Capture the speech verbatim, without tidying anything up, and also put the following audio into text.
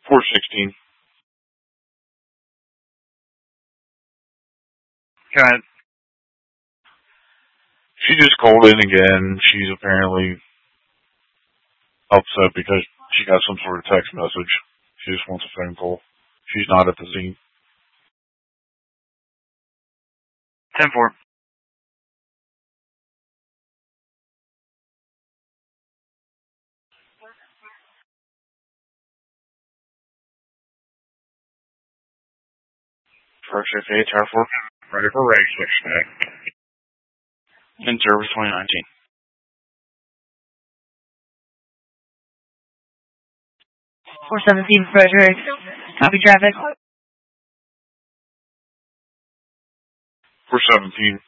four sixteen. Got it. She just called in again. She's apparently upset because she got some sort of text message. She just wants a phone call. She's not at the scene. ten four. First F A, Tower four. Ready for race, expect. In service twenty nineteen. four seventeen, Frederick. Copy traffic. four seventeen.